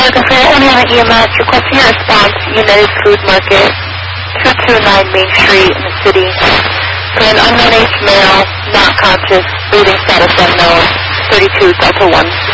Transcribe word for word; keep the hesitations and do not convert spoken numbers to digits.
America for Indiana E M S, requesting a response to United Food Market, two two nine Main Street in the city, for an unknown age male, not conscious, breathing status unknown, thirty-two Delta one.